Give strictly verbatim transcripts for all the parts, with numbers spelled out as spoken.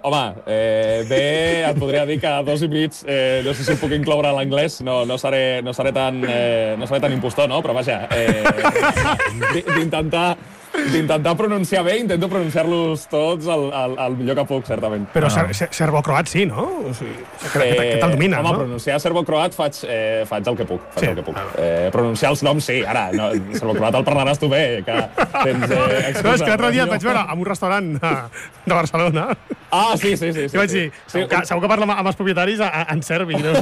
Home, eh, bé, et podria dir que a dos i mig, eh, no sé si puc incloure l'anglès, no, no, seré, no, seré tan, eh, no seré tan impostor, no? Però vaja, eh, d'intentar... d'intentar pronunciar bé, intento pronunciar-los tots el, el, el millor que puc, certament. Però no, no. serbo-croat sí, no? O sigui, que, eh, que te'l domines, home, no? pronunciar serbo-croat faig, eh, faig el que puc. Faig sí, el que puc. Eh, pronunciar els noms, sí. Ara, no, serbo-croat el parlaràs tu bé, que tens eh, excusa. No, és que l'altre dia et vaig veure en un restaurant de, de Barcelona. Ah, sí, sí, sí. sí, I vaig dir, sí. segur, que, segur que parla amb els propietaris en serbi, no?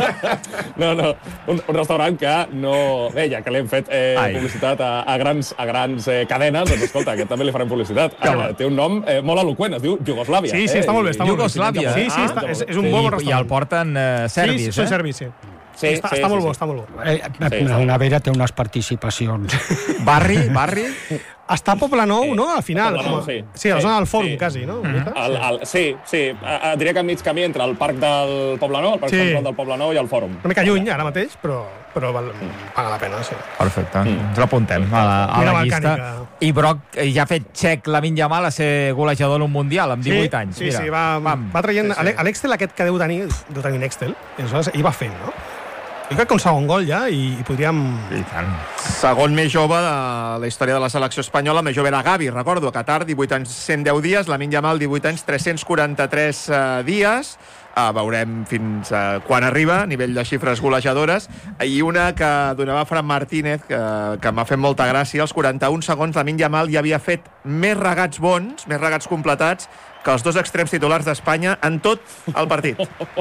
No, no, un, un restaurant que no... Bé, ja que l'hem fet eh, publicitat a, a grans, a grans eh, cadenes, doncs escolta, aquest també li farem publicitat. Ah, té un nom eh, molt eloqüent, es diu Iugoslàvia. Sí, sí, està molt bé. Està Iugoslàvia. Sí, sí, està, és, és un bon restaurant. I el porten eh, serbis, sí, eh? Sí, són serbis, sí. Sí, està, sí, està sí, molt sí. bo, està molt bo. Eh, sí, la Navera té unes participacions. Barri, barri... Està a Poblenou, Sí. no? Al final. Poblenou, com a... sí. Sí, a la Sí, zona del Fòrum, sí. quasi, no? El, el, sí, sí. A, a, diria que a mig camí entre el Parc del Poblenou, el Parc Sí. Central del Poblenou i el Fòrum. Una mica lluny, ara mateix, però, però val, paga la pena, sí. Perfecte, mm. ens l'apuntem a la, a Mira la llista. mecànica. I Brock eh, ja ha fet xec Lamine Yamal a ser golejador en un Mundial amb divuit anys. Sí, Mira. sí, va, Pam. va traient... Sí, sí. L'Excel aquest que deu tenir, deu tenir un Excel, i aleshores hi va fent, no? Jo crec que un segon gol ja i, i podríem... I tant. Segon més jove de la història de la selecció espanyola, més jove era Gavi, recordo, a Qatar, divuit anys, cent deu dies, Lamine Yamal, divuit anys, tres-cents quaranta-tres uh, dies. Uh, veurem fins uh, quan arriba, a nivell de xifres golejadores. I una que donava Fran Martínez, que, que m'ha fet molta gràcia, als quaranta-un segons Lamine Yamal ja havia fet més regats bons, més regats completats, que els dos extrems titulars d'Espanya en tot el partit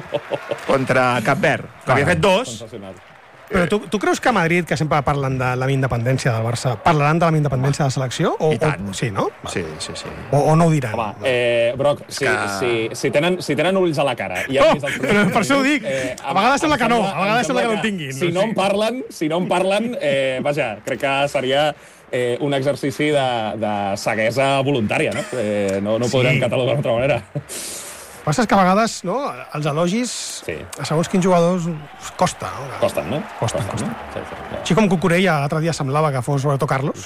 contra Cap Verd, que havia fet dos. Però tu, tu creus que a Madrid, que sempre parlen de la independència del Barça, parlaran de la independència de la selecció? O, I tant. O, sí, no? Sí, sí, sí. O, o no ho diran? Home, eh, Broc, si, que... si, si, tenen, si tenen ulls a la cara... I No, vist el però per això ho dic. eh, A vegades sembla em que no, sembla- a vegades em sembla que no que en tinguin, Si no? no Sí. en parlen, si no en parlen eh, vaja, crec que seria eh, un exercici de, de ceguesa voluntària, no? Eh, no, no ho podrem Sí. catalogar d'altra manera. El que passa és que a vegades no, els elogis Sí. a segons quins jugadors costa. No? Costen, no? Costen, no? costen. Sí, sí, sí. Així com Cucurella l'altre dia semblava que fos Roberto Carlos.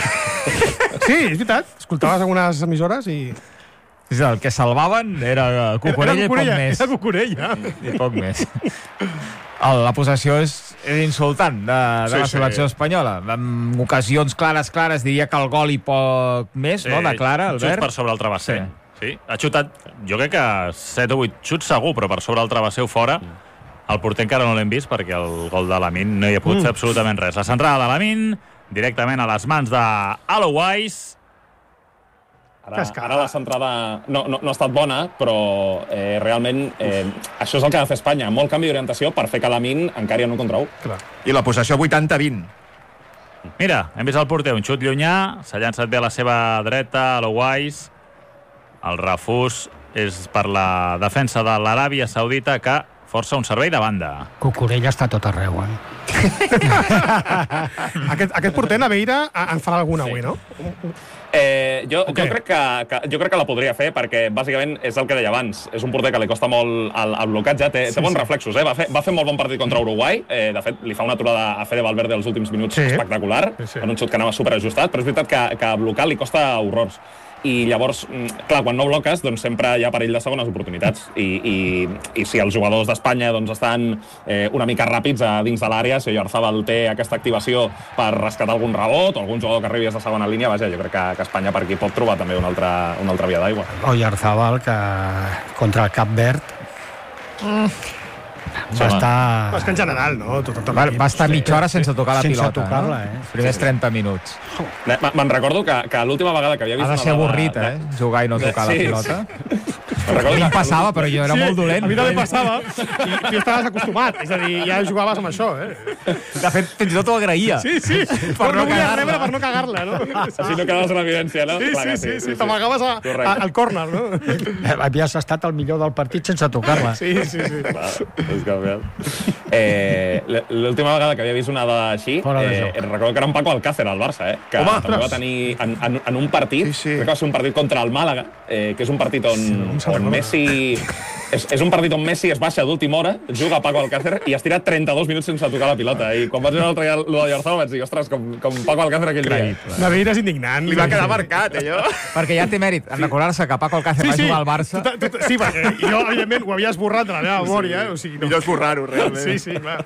Sí, és veritat. Escoltaves algunes emissores i... Sí, el que salvaven era Cucurella i poc més. Era Cucurella. I poc més. El, la possessió és, és insultant de, de Sí, la selecció sí. espanyola. En ocasions clares, clares, diria que el gol i poc més, no?, de Clara, Xuts Albert. per sobre el travesser. Sí. Sí. Ha xutat, jo crec que set o vuit xuts segur, però per sobre el travesser o fora. El porter encara no l'hem vist perquè el gol de Lamine no hi ha pogut mm. fer absolutament res. La centrada de Lamine, directament a les mans de Alois. Ara, ara la centrada no, no, no ha estat bona, però eh, realment eh, això és el que ha de fer Espanya. Molt canvi d'orientació per fer que Lamine encari en un contra un. Clar. I la possessió vuitanta vint. Mira, hem vist el porter, un xut llunyà, s'ha llançat bé a la seva dreta, Alois. El refús és per la defensa de l'Aràbia Saudita, que força un servei de banda. Cucurella està tot arreu, eh? aquest, aquest porter Naveira en farà alguna Sí. avui, no? Eh, jo, Okay. jo, crec que, que, jo crec que la podria fer perquè bàsicament és el que deia abans, és un porter que li costa molt el, el blocatge, té, sí, té bons sí. reflexos, eh? va, fer, va fer molt bon partit contra Uruguai, eh, de fet li fa una aturada a Fede Valverde els últims minuts Sí. espectacular, Sí, sí. en un xut que anava superajustat, però és veritat que, que blocar li costa horrors. I llavors, clar, quan no bloques, doncs sempre hi ha perill de segones oportunitats. I, i, i si els jugadors d'Espanya doncs, estan eh, una mica ràpids a dins de l'àrea, si Oyarzabal té aquesta activació per rescatar algun rebot o algun jugador que arribi de segona línia, vaja, jo crec que, que Espanya per aquí pot trobar també una altra, una altra via d'aigua. Oyarzabal, que contra el Cap Verd mm. va estar... És que en general, no? Tot, tot Va, va estar mitja hora sense tocar la Sense pilota. tocar-la, no? eh? Els primers trenta minuts. Me'n recordo que, que l'última vegada que havia vist... Ha de una ser dada avorrit, de- eh? Jugar i no tocar Sí, la pilota. Me'n recordo A mi em que- passava, però jo era Sí, molt dolent. a mi també passava i tu estaves acostumat, és a dir, ja jugaves amb això, eh? De fet, fins i tot ho agraïa. Sí, sí, Per no no volia cagar-la. rebre per no cagar-la, no? Així no quedaves en evidència, no? Sí, Clar sí, que sí, sí, t'amagaves a- a- al córner, no? Havies estat el millor del partit sense tocar-la. Sí, sí, sí. Clar, és que, eh, l'última vegada que havia vist una dada així, Fora de eh, joc. recordo que era un Paco Alcácer al Barça, eh, que Home, també va ostres. tenir en, en, en un partit, Sí, sí. crec que va ser un partit contra el Màlaga, eh, que és un partit on, Sí, no se'n on recorda. Messi és, és un partit on Messi es baixa d'última hora, juga a Paco Alcácer i es tira trenta-dos minuts sense tocar la pilota. I quan vaig veure l'altre dia lo de Oyarzabal vaig dir, ostres, com, com Paco Alcácer aquell dia. Naveira és indignant. Li va quedar marcat, allò. Perquè ja té mèrit en recordar-se que Paco Alcácer Sí, va sí, jugar al Barça. tu, tu, sí, perquè jo, evidentment, ho havia esborrat de la meva memòria. Eh? O sigui, no. Millor esborrar-ho, realment. Sí, sí, clar.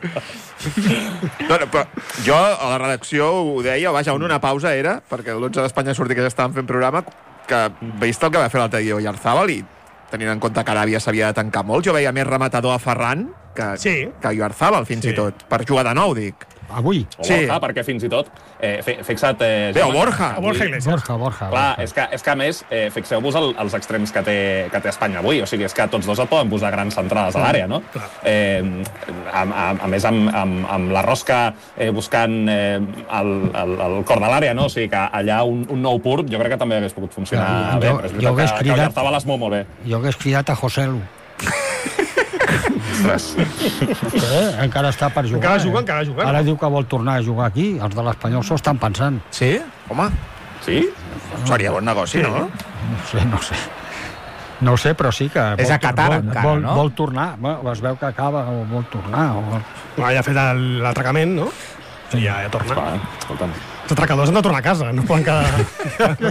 No, no, però jo a la redacció ho deia, vaja, on una pausa era, perquè l'onze d'Espanya sortia que ja estàvem fent programa, que vist el que va fer l'altre dia Oyarzabal i tenint en compte que Aràbia s'havia de tancar molt, jo veia més rematador a Ferran que, Sí. que Oyarzabal, fins Sí. i tot, per jugar de nou, dic. Avui. O Sí. Borja, perquè fins i tot, eh, fi- fixa't... Eh, Bé, o Jaume, Borja. avui- O Borja Iglesias. Borja, Borja. Clar, Borja. és que, és que a més, eh, fixeu-vos el, els extrems que té, que té Espanya avui. O sigui, és que tots dos et poden posar grans centrades a l'àrea, no? Eh, a, a, a més, amb, amb, amb la Rosca eh, buscant eh, el, el, el cor de l'àrea, no? O sigui, que allà un, un nou pur jo crec que també hagués pogut funcionar Clar, bé. jo- Però és jo veritat hagués que, que cridat- Oyarzabal es mou molt bé. Jo hagués cridat a José Lu. Ostres. Eh? Encara està per jugar. Encara juga, eh? encara juga. Ara diu que vol tornar a jugar aquí. Els de l'Espanyol s'ho estan pensant. Sí? Home, Sí? seria bon negoci, no? No sé, no sé. No ho sé, però sí que... És vol- a Qatar, vol, encara, vol, no? Vol tornar. Bueno, es veu que acaba o vol tornar. O vol... Bueno, ja ha fet el- l'atracament, no? Sí, ja, ja torna. Clar, escolta'm. Els atracadors han de tornar a casa, no poden quedar...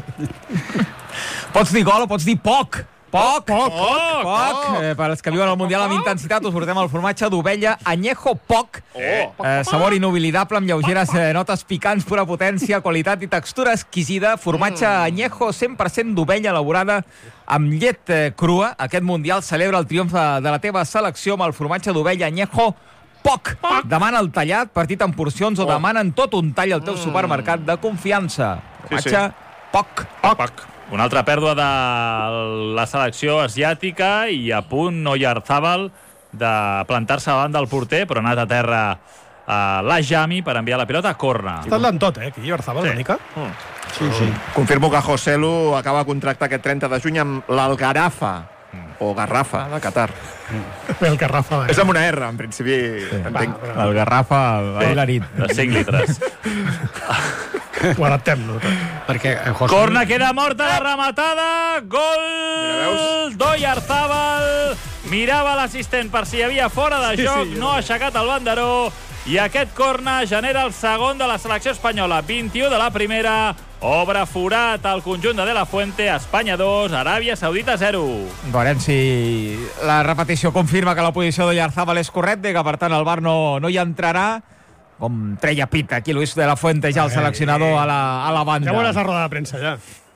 Pots dir gol o pots dir poc. Poc, poc, poc, poc. poc. Eh, per als que viuen al Mundial amb intensitat, us portem el formatge d'ovella Añejo Poc. Eh, sabor inoblidable amb lleugeres eh, notes picants, pura potència, qualitat i textura exquisida. Formatge Añejo cent per cent d'ovella elaborada amb llet eh, crua. Aquest Mundial celebra el triomf de, de la teva selecció amb el formatge d'ovella Añejo Poc. Demana el tallat, partit en porcions o demanen tot un tall al teu supermercat de confiança. Formatge Poc. Poc. Una altra pèrdua de la selecció asiàtica i a punt Oyarzabal de plantar-se davant del porter, però ha anat a terra a la Jami per enviar la pilota a corna. Està dant tot, eh, aquí, Oyarzabal, una mica. Sí, sí. Confirmo que José Lu acaba de contractar aquest trenta de juny amb l'Algarafa, o Garrafa, de Qatar. El Carrafa. És amb una R, en principi, entenc. El Garrafa, el Larit. De cinc litres. Ho adaptem-lo. Perquè eh, José... Corna, queda morta la rematada. Gol veus? d'Oyarzabal. Mirava l'assistent per si hi havia fora de Sí, joc. sí, No ha aixecat el banderó. I aquest corna genera el segon de la selecció espanyola. vint-i-u de la primera. Obre forat al conjunt de De La Fuente. Espanya dos, Aràbia Saudita zero. Veurem si la repetició confirma que la posició d'Oyarzabal és correcta i que, per tant, el V A R no, no hi entrarà. Com treia pita aquí Luis de la Fuente, ja el seleccionador a la, a la banda. Ja veuràs la roda de premsa, ja.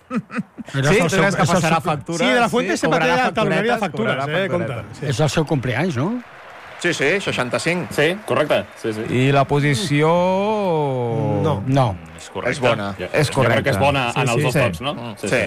Era Sí, el tu seu- creus que és el passarà seu- factura? Sí, de la Fuente sempre té cobrarà el talonari de facturetes, factures, cobrarà eh, compte. facturetes. Sí. És el seu cumpleaños, no? Sí, sí, seixanta-cinc. Sí, correcte. Sí, sí. I la posició... No. No. És correcte. És bona. Jo, És jo crec que és correcte. bona Sí, en els sí, dos sí. tocs, no? Sí.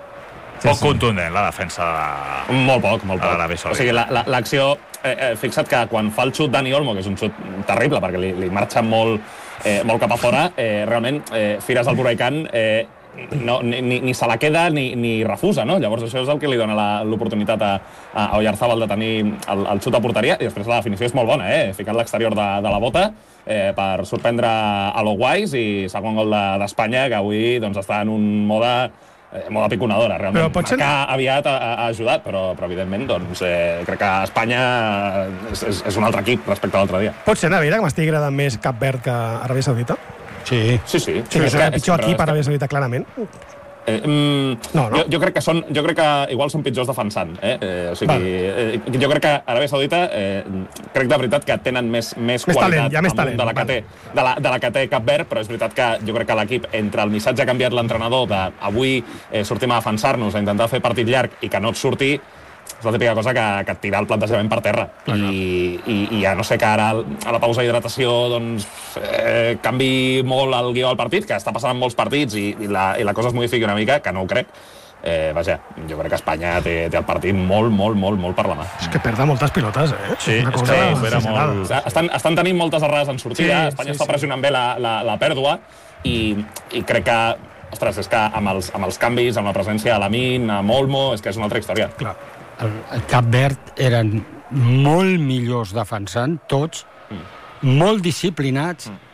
Poc contundent, la defensa de... Molt poc, molt poc. A l'Aràbia Saudita. O sigui, la- la- l'acció... Eh, eh, fixa't que quan fa el xut Dani Olmo, que és un xut terrible, perquè li, li marxa molt, eh, molt cap a fora, eh, realment, eh, Fires al Buraican eh, no, ni, ni, ni se la queda ni, ni refusa, no? Llavors això és el que li dona la- l'oportunitat a, a Oyarzabal de tenir el, el xut a porteria, i després la definició és molt bona, eh? Ficant l'exterior de, de la bota eh, per sorprendre a l'Uruguais, i segon gol de- d'Espanya, que avui doncs, està en un mode Eh, moda piconadora, realment. Però potser- Marcar aviat ha, ha ajudat, però, però evidentment, doncs, eh, crec que Espanya és, és, és un altre equip respecte a l'altre dia. Pot ser, Naveira, que m'estigui agradant més Cap Verd que Aràbia Saudita? Sí. Sí, sí. Sí, que és que- el pitjor però equip és que- Aràbia Saudita, clarament. Eh, mm, No, no. Jo, jo crec que són, jo crec que igual són pitjors defensant. Eh? Eh, o sigui, eh, jo crec que Aràbia Saudita, eh, crec de veritat que tenen més, més, Més qualitat talent, hi ha més amunt talent, de la, que vale. té, de, la, de la que té Cap Verd, però és veritat que jo crec que l'equip, entre el missatge que ha enviat l'entrenador de avui eh, sortim a defensar-nos, a intentar fer partit llarg i que no et surti, és la típica cosa que, que et tira el plantejament per terra. I, i, i ja no sé que ara a la pausa d'hidratació doncs, eh, canvi molt el guió del partit, que està passant en molts partits i, i, la, i la cosa es modifiqui una mica, que no ho crec. Eh, vaja, jo crec que Espanya té, té el partit molt, molt, molt, molt per la mà. És que perda moltes pilotes, eh? Sí, Una és cosa que era exagerada. molt- Estan, estan tenint moltes errades en sortida, Sí, Espanya sí, està sí. pressionant bé la, la, la pèrdua, i, i crec que, ostres, és que amb els, amb els canvis, amb la presència de Lamin, amb Olmo, és que és una altra història. Clar. El, el Cap Verd eren molt millors defensant, tots, Mm. molt disciplinats,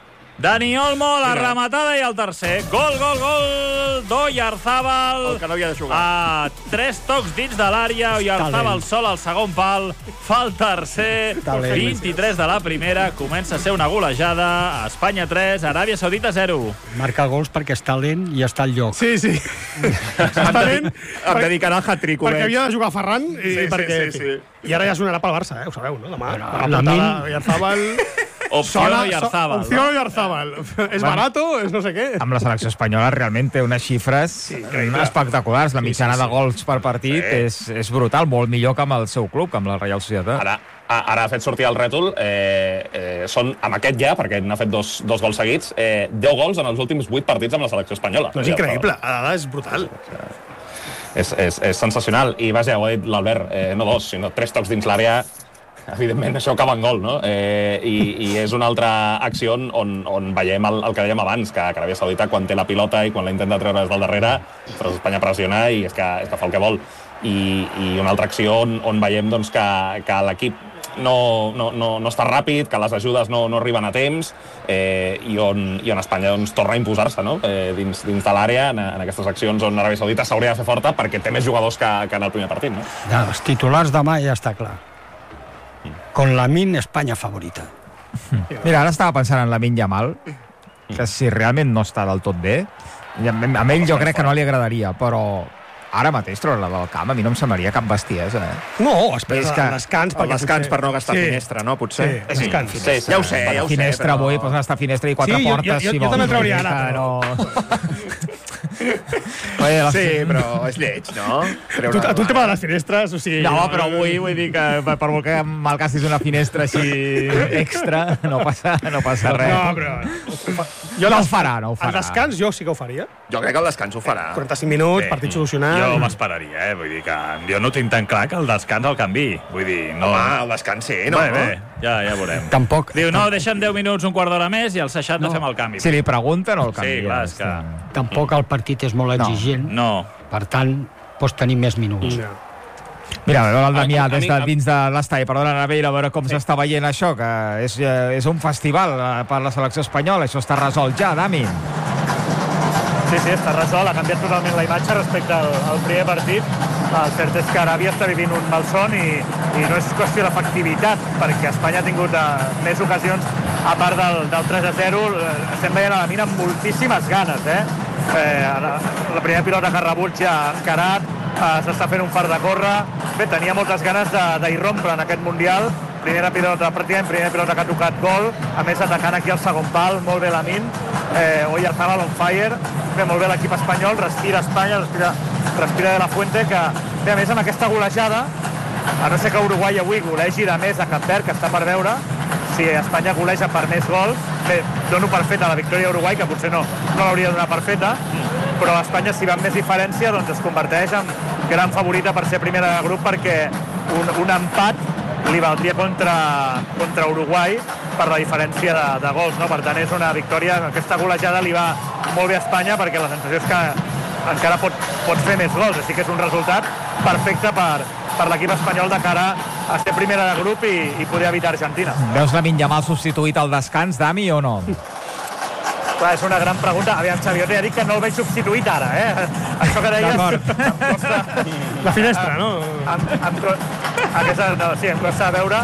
Dani Olmo, la rematada i el tercer. Gol, gol, gol d'Oyarzabal. El que no havia de jugar. A tres tocs dins de l'àrea. Oyarzabal sol al segon pal. Fa el tercer. Talent. vint-i-tres de la primera. Comença a ser una golejada. Espanya tres, Aràbia Saudita zero. Marca gols perquè està lent i està al lloc. Sí, sí. Està lent Em dedicarà al hat-trick, ho perquè veig. havia de jugar Ferran i Sí, sí, perquè... sí, sí. I ara ja sonarà pel Barça, eh? Ho sabeu, no? Demà. Bueno, la la portada, min- Oyarzabal... Opció Oyarzabal. Opció Oyarzabal. És barato, és no sé què. Amb la selecció espanyola realment té unes xifres sí, espectaculars. La mitjana sí, sí, sí. de gols per partit sí. és, és brutal, molt millor que amb el seu club, amb la Reial Societat. Ara, ara ha fet sortir el rètol, eh, eh, són amb aquest ja, perquè n'ha fet dos, dos gols seguits, eh, deu gols en els últims vuit partits amb la selecció espanyola. No, és increïble, a dada és brutal. És, és, és sensacional. I vaja, ho ha dit l'Albert, eh, no dos, sinó tres tocs dins l'àrea. Evidentment, això acaba en gol, no? Eh, i, I és una altra acció on, on veiem el, el que dèiem abans, que, que l'Aràbia Saudita, quan té la pilota i quan la intenta treure des del darrere, però Espanya pressiona i és que, és que fa el que vol. I, i una altra acció on, on veiem doncs, que, que l'equip no, no, no, no està ràpid, que les ajudes no, no arriben a temps, eh, i, on, i on Espanya doncs, torna a imposar-se, no? eh, dins, dins de l'àrea, en, en aquestes accions on l'Aràbia Saudita s'hauria de fer forta perquè té més jugadors que, que en el primer partit. No? Ja, els titulars demà ja està clar. Con Lamine, Espanya favorita. Mira, ara estava pensant en Lamine Yamal, que si realment no està del tot bé, a ell jo crec que no li agradaria, però ara mateix treure-la del camp a mi no em semblaria cap bestiesa. Eh? No, espera, és que el descans... El descans per no gastar sí. finestra, no? Potser. Sí, sí. descans. Sí, sí, ja ho sé, ja ho sé. Finestra, però... vull, pots gastar finestra i quatre Sí, jo- portes. jo- jo- si jo vols. també trauria ara, Que però- No... Oye, la... Sí, però és lleig, no? A tu, a tu el tema de les finestres, o sigui... No, però vull, vull dir que per, per molt que malgastis una finestra així extra, no passa, no passa res. No, però... Jo no ho farà, no ho El farà. descans jo sí que ho faria. Jo crec que el descans ho farà. quaranta-cinc minuts, Bé, partit solucionat... Jo m'esperaria, eh? Vull dir que jo no tinc tan clar que el descans el canvi. Vull dir, no... Home, el descans sí, no? Bé, bé, ja, ja veurem. Tampoc... Diu, no, deixa'm deu minuts, un quart d'hora més i al seixanta No. fem el canvi. Si li pregunten, no el canvia. Sí, clar, és que... Tampoc el partit és molt exigent, No. per tant, pots tenir més minuts. Ja. Mira, a veure el Damià A- a des mi- de a- dins de l'estadi, perdona, Navell, a veure com s'està veient això, que és, eh, és un festival eh, per la selecció espanyola, això està resolt ja, Dami. Sí, sí, està resolt, ha canviat totalment la imatge respecte al, al primer partit. El cert és que Aràbia està vivint un malson i, i no és qüestió d'efectivitat, perquè Espanya ha tingut uh, més ocasions, a part del, del tres a zero, uh, estem veient a la mina amb moltíssimes ganes, eh? eh la, la primera pilota que ha rebut ja ha encarat, uh, s'està fent un far de córrer. Bé, tenia moltes ganes d'irrompre en aquest Mundial. Primera pilota, pràcticament primera pilota que ha tocat gol, a més atacant aquí al segon pal, molt bé Lamine, eh, Oyarzabal on fire, bé, molt bé l'equip espanyol, respira Espanya, respira, respira de la Fuente, que bé, a més amb aquesta golejada, a no ser que Uruguai avui golegi de més a Cap Verd, que està per veure, si Espanya goleja per més gols, bé, dono per feta la victòria a Uruguai, que potser no, no l'hauria de donar per feta, però Espanya, si va amb més diferència, doncs es converteix en gran favorita per ser primera de grup, perquè un, un empat li valdria contra, contra Uruguai per la diferència de, de gols, no? Per tant, és una victòria, aquesta golejada li va molt bé a Espanya, perquè la sensació és que encara pot, pot fer més gols, així que és un resultat perfecte per, per l'equip espanyol de cara a ser primera de grup i, i poder evitar Argentina. Veus Lamine Yamal substituït al descans, Dami, o no? Clar, és una gran pregunta. Aviam, Xavi, jo t'he dit que no el veig substituït ara, eh? Això que deies... Em costa... La finestra, no? Em, em, aquesta, no, sí, em costa veure.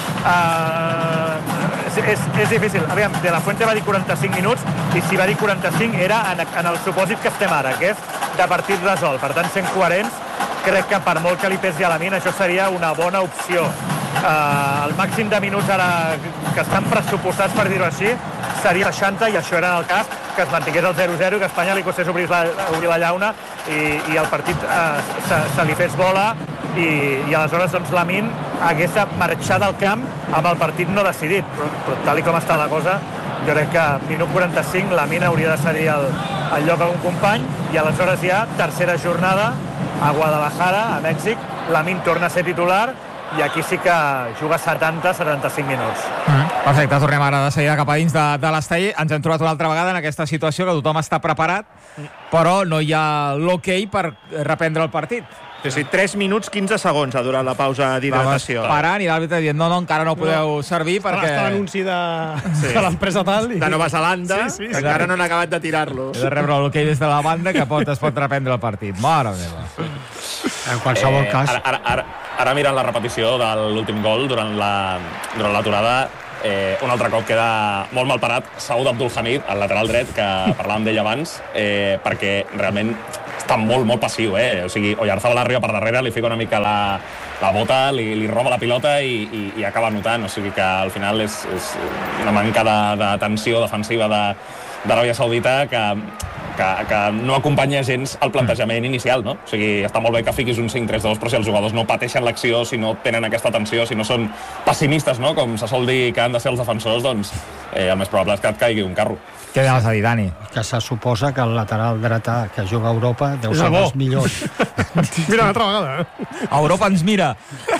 Uh, és, és, és difícil. Aviam, De La Fuente va dir quaranta-cinc minuts i si va dir quaranta-cinc era en, en el supòsit que estem ara, que és de partit resolt. Per tant, sent coherents, crec que per molt que li pesi a Lamine, això seria una bona opció. Uh, el màxim de minuts ara que estan pressupostats, per dir-ho així, seria seixanta, i això era en el cas que es mantingués el zero zero i que a Espanya li costés obrir la, obrir la llauna i, i el partit uh, se, se li fes bola i, i aleshores doncs, Lamine hagués de marxar del camp amb el partit no decidit, però, però tal i com està la cosa, jo crec que minut quaranta-cinc Lamine hauria de cedir el, el lloc a un company i aleshores ja tercera jornada a Guadalajara, a Mèxic. Lamine torna a ser titular i aquí sí que juga setanta setanta-cinc minuts. Mm. Perfecte, tornem ara de seguida cap a dins de, de l'estadi. Ens hem trobat una altra vegada en aquesta situació que tothom està preparat, però no hi ha l'hoquei per reprendre el partit. Sí, sí, tres minuts quinze segons ha durat la pausa d'hidratació. Parant i l'àrbitre dient, no, no, encara no podeu servir perquè... Està l'anunci de, sí. de l'empresa tal. I... De Nova Zelanda, sí, sí, que sí. encara no han acabat de tirar-los. He de rebre l'hoquei des de la banda que pot, es pot reprendre el partit. Mare meva. En qualsevol eh, cas... Ara, ara, ara, ara mirant la repetició de l'últim gol durant la, durant l'aturada, eh, un altre cop queda molt mal parat Saud Abdulhamid, el lateral dret, que parlàvem d'ell abans, eh, perquè realment està molt, molt passiu, eh? O sigui, Oyarzabal arriba per darrere, li fica una mica la, la bota, li, li roba la pilota i, i, i acaba anotant. O sigui que al final és, és una manca de, de tensió defensiva de, d'Aràbia Saudita que, que, que no acompanya gens el plantejament inicial, no? O sigui, està molt bé que fiquis un cinc tres dos, però si els jugadors no pateixen l'acció, si no tenen aquesta tensió, si no són pessimistes, no? Com se sol dir que han de ser els defensors, doncs eh, el més probable és que et caigui un carro. Què anaves a dir, Dani? Que se suposa que el lateral dretà que juga a Europa deu ser dels millors. Mira, una altra vegada. Eh? Europa ens mira.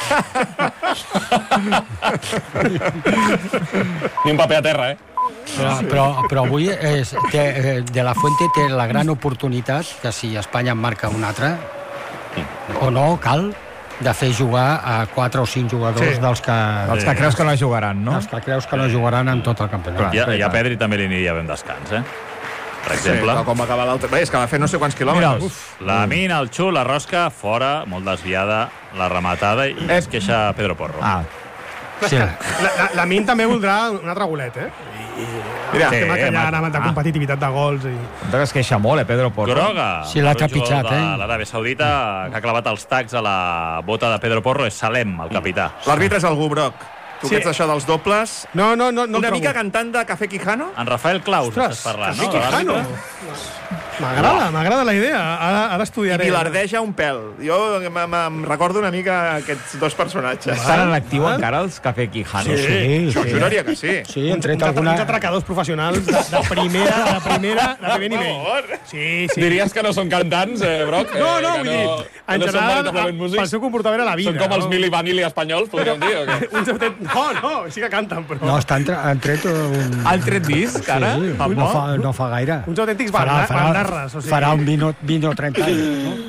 Ni un paper a terra, eh? Però, però, però avui és, té, De La Fuente té la gran oportunitat que si Espanya en marca un altre o no, cal de fer jugar a quatre o cinc jugadors sí. dels que... Els que creus que no jugaran, no? Els que creus que no jugaran en tot el campionat. I a, i a Pedri també li aniria ben descans, eh? Per exemple. Sí, com va acabar l'altre... Bé, és que va fer no sé quants quilòmetres. La mina, el xul, la rosca, fora, molt desviada, la rematada i es queixa Pedro Porro. Ah. Sí. La, la, la Min també voldrà un altre golet, eh? I, Mira, el tema que hi ha home. de competitivitat de gols. I... Que es queixa molt, eh, Pedro Porro. Groga. Sí, l'ha trepitjat, eh? L'Aràbia Saudita, que ha clavat els tacs a la bota de Pedro Porro, és Salem, el capità. L'àrbitre és algú, Broc. Tu Sí. que ets això dels dobles... No, no, no, no Una el mica trobo. cantant de Café Quijano? En Rafael Claus, Ostres, estàs parlant, Café no? Quijano. L'àrbitre? M'agrada, m'agrada la idea. Ara, ara I estudiaré. bilardeja un pèl. Jo em, em, em recordo una mica aquests dos personatges. Estan en actiu encara els Café Quijano? Sí, sí. Jo juraria que sí. Sí, han tret Uns, alguna... uns atracadors professionals de, de primera, de primera, de primer nivell. Sí, sí. Diries que no són cantants, eh, Broc? No, no, Eh, vull que dir, no, en no són general, veritablement pel músics? seu comportament a la vida. Són com els no? Mili Vanilli espanyols, podríem dir, o què? Uns autent... No, no, sí que canten, però... No, estan tre... han tret un... Han tret disc, ara? Sí, no, fa, no fa gaire. Uns autèntics bandarres, o sigui... Farà un vino, vino trenta anys, no?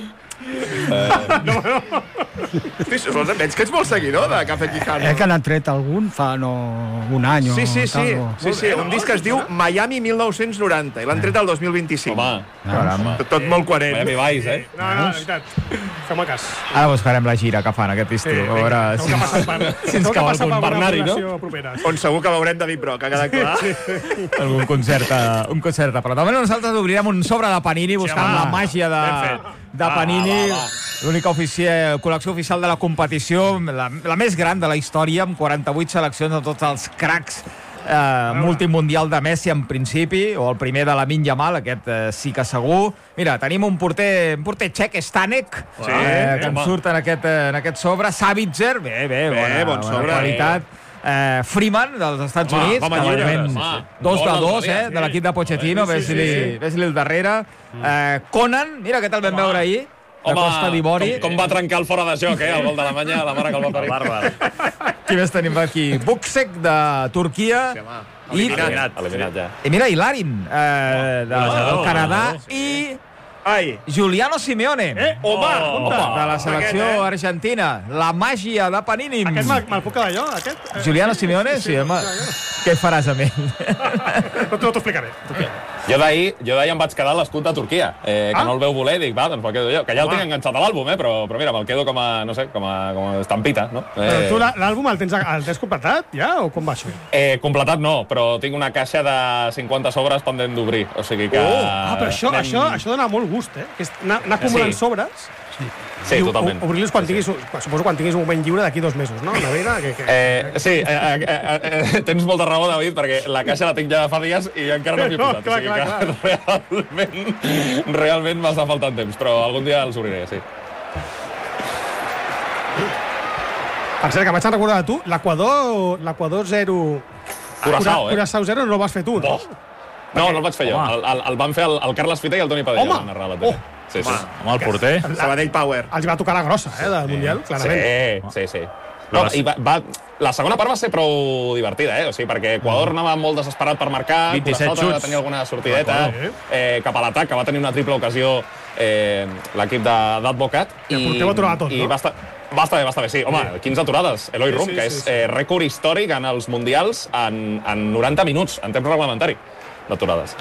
Hosti, veig que ets molt seguidor de Café Quijano. Eh, que n'han tret algun fa no, un any o Sí, sí, sí. tal, o... sí, sí. Un disc que es diu Miami mil nou-cents noranta i l'han tret el dos mil vint-i-cinc. Home, Caramba. Tot, tot molt coherent. Miami Vice, eh? No, no, de veritat. Fem-me cas. Ara buscarem la gira que fan aquest estiu. A veure si, Tengo que passar per, si ens tengo que cau passar algun per una Bernari, no? relació propera. On segur que veurem David Broc, ha quedat clar. Algun concert, a, un concert a Però també nosaltres obrirem un sobre de Panini buscant home. la màgia de, Ben fet. de Panini, l'única ofici- col·lecció oficial de la competició, la, la més gran de la història, amb quaranta-vuit seleccions de tots els cracs eh, multimundial de Messi en principi, o el primer de Lamine Yamal, aquest eh, sí que segur. Mira, tenim un porter, un porter txec, Stanek, Sí, eh, que home. ens surt en aquest, eh, en aquest sobre. Savitzer, bé, bé, Bé, bona, bon bona sobre. qualitat. Eh, Freeman, dels Estats Home, Units, home, que lliure, evidentment, home. dos de Gol dos, l'altre dia, eh, de l'equip de Pochettino, Sí, sí, ves-li sí. ves-li al darrere. Eh, Conan, mira, què tal vam veure ahir, de Costa d'Ivori. com, com va trencar el fora de joc, eh? El gol d'Alemanya, la mare que el va parir. Bàrbar. Qui més tenim aquí? Buksek, de Turquia. I, Eliminat. Eliminat ja. i mira, Ilarin, eh, de, del Golejador, Canadà. golejador, I Ai, Juliano Simeone, Eh, home, Oh. compte. de la selecció Aquest, eh? argentina. La màgia de Panini. Aquest me'l me'l puc quedar jo, aquest? Eh, Juliano Simeone, sí, home. Què faràs amb ell? No t'ho explicaré. Jo d'ahir jo d'ahir em vaig quedar a l'escut de Turquia, eh, que Ah. no el veu voler, dic, va, doncs me'l quedo jo. Que ja el tinc enganxat a l'àlbum, eh, però, però mira, me'l quedo com a, no sé, com a, com a estampita, no? Però Eh, tu la- l'àlbum el tens, el tens completat, ja, o com va això? eh, completat no, però tinc una caixa de cinquanta sobres pendent d'obrir, o sigui que... Ah, però això, anem- això, això dona molt gust, eh? Que és anar, anar acumulant Sí. sobres Sí, i totalment. o- obrir-los quan tinguis, suposo quan tinguis un moment lliure d'aquí dos mesos, no? Una vera que... que... Eh, sí, eh, eh, eh, eh, tens molta raó, David, perquè la caixa la tinc ja de fa dies i encara no m'hi he No, posat. clar, o sigui clar, que realment, realment m'està faltant temps, però algun dia els obriré, sí. Per cert, que vaig a recordar de tu, l'Equador l'Equador zero... Curaçao, eh? Curaçao zero no el vas fer tu, no? Oh. No, no el vaig fer jo. Home. El, el, el van fer el, el Carles Fita i el Toni Padilla. Home! Van narrar la tele. Sí, sí. Home, el porter. Sabadell Power. Els va tocar la grossa, eh, del Mundial, clarament. Sí, sí, sí. No, i va, va, la segona part va ser prou divertida, eh? O sigui, perquè Equador anava molt desesperat per marcar, vint-i-set Curaçao xuts. tenia alguna sortideta eh, cap a l'atac, que va tenir una triple ocasió eh, l'equip d'Advocat. I el porter va aturar tot, i no? va estar, va estar bé, va estar bé, sí. Home, quinze aturades, Eloi Rum, sí, que sí, és sí. eh, rècord històric en els Mundials en, en noranta minuts, en temps reglamentari d'aturades.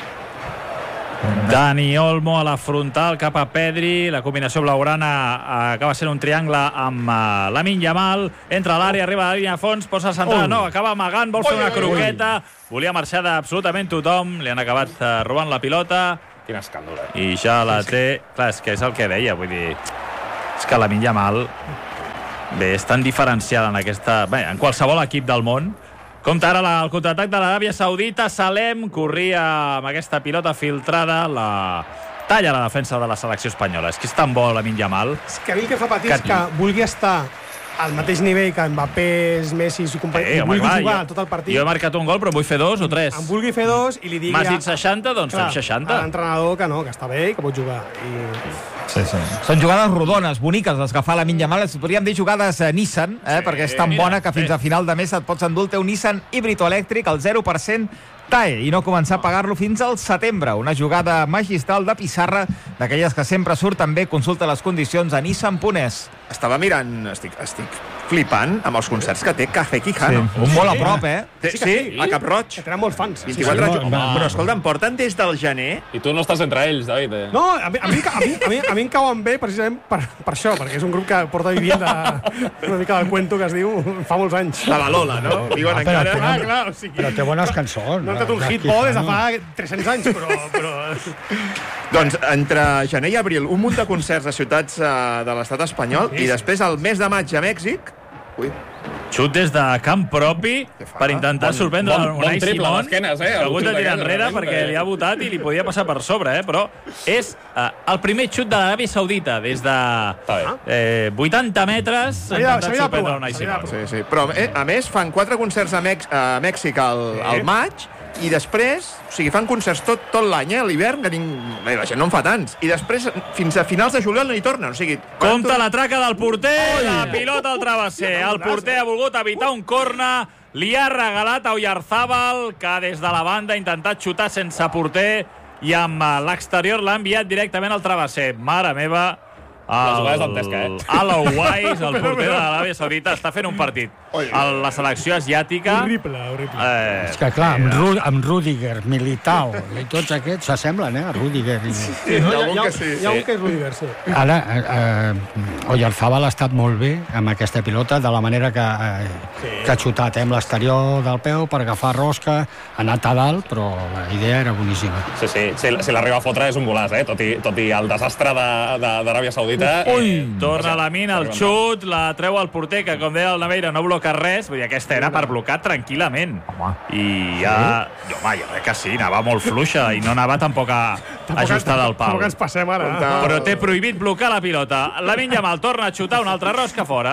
Dani Olmo a la frontal cap a Pedri, la combinació blaugrana acaba sent un triangle amb uh, Lamine Yamal, entra a l'àrea, arriba a la línia a fons, posa centrada, no, acaba amagant, vol fer una croqueta, volia marxar d'absolutament tothom, li han acabat uh, robant la pilota. Quin escàndol, eh? I ja la té... Clar, és que és el que deia, vull dir... És que Lamine Yamal bé, és tan diferencial en aquesta... Bé, en qualsevol equip del món. Compte ara la, el contraatac de l'Aràbia Saudita. Salem corria amb aquesta pilota filtrada. La talla la defensa de la selecció espanyola. És que és tan bo Lamine Yamal. És que a mi el que fa patir Que- és que vulgui estar al mateix nivell que Mbappé, Messi i companyia, i vulgui jugar jo, tot el partit. jo he marcat un gol, però vull fer dos o tres. Em vulgui fer dos i li digui... M'has a- dit seixanta, doncs Clar, fem seixanta. a l'entrenador que no, que està bé i que pot jugar. I... Sí, sí. Són jugades rodones, boniques, les que fa la Lamine Yamal. Podríem dir jugades eh, Nissan, eh, sí, perquè és tan mira, bona que fins sí. a final de mes et pots endur el teu Nissan híbrid o elèctric al zero per cent T A E i no començar a pagar-lo fins al setembre. Una jugada magistral de pissarra, d'aquelles que sempre surten bé. Consulta les condicions a nissan punt es. Estava mirant, estic, estic flipant amb els concerts que té Café Quijano. Un molt a prop, eh? Té, Sí sí, que sí, sí. a Cap Roig. Que tenen molts fans. vint-i-quatre sí, sí, no, Però, escolta, em porten des del gener. I tu no estàs entre ells, David. Eh? No, a mi, a, mi, a, mi, a, mi, a mi em cauen bé precisament per, per això, perquè és un grup que porta vivint de, una mica del cuento que es diu fa molts anys. La Balola, no? Viuen Ah, però encara. tenen- Ah, clar, o sigui... Però té bones cançons. No ha estat un hit bo des de fa tres-cents anys, però... però... Doncs entre gener i abril, un munt de concerts a ciutats uh, de l'estat espanyol i després el mes de maig a Mèxic... Ui, Xut des de camp propi fa? per intentar Bon- sorprendre bon- l'Unai bon triple Simón, d'esquenes, eh, que ha el hagut de xut tirar aquell, enrere realment, perquè eh. li ha votat i li podia passar per sobre, eh? Però és eh, el primer xut de l'Aràbia Saudita des de Està bé. eh, vuitanta metres. S'havia de- intentant s'havia de sorprendre provar, l'Unai s'havia de Simón. sí, sí. Però, eh, a més, fan quatre concerts a, Mex a Mèxic al, al maig i després, o sigui, fan concerts tot, tot l'any, eh, a l'hivern, que ning... Bé, la gent no en fa tants. I després, fins a finals de juliol no hi tornen. O sigui, Compte la traca del porter, la pilota al travesser. El porter ha volgut evitar un corna, li ha regalat a Oyarzábal, que des de la banda ha intentat xutar sense porter i amb eh, l'exterior l'ha enviat directament al travesser. Mare meva, Les jugades dantesca, eh? Alo Wise, el porter de l'Aràbia Saudita, està fent un partit. El, la selecció asiàtica... Horrible, horrible. Eh, És que clar, amb, Ru amb Rüdiger, Militao i tots aquests s'assemblen, eh, a Rüdiger. I... Sí, No, hi ha hi, algun ha, que sí. hi ha un que és Rüdiger, sí. Ara, eh, eh, Oyarzábal ha estat molt bé amb aquesta pilota, de la manera que, eh, sí. que ha xutat eh, amb l'exterior del peu per agafar rosca, ha anat a dalt, però la idea era boníssima. Sí, sí, si, si l'arriba a fotre és un golaç, eh? Tot i, tot i el desastre d'Aràbia Saudita. Ui, eh, torna o sigui, la mina, el arriba xut, la treu al porter, que com deia el Naveira no bloca res, vull dir, aquesta era per blocar tranquil·lament. I ja... Sí? Home, jo crec que sí, anava molt fluixa i no anava tampoc a ajustar del pal. Tampoc ens passem ara. Compte. Però té prohibit blocar la pilota. Lamine Yamal torna a xutar una altra rosca fora.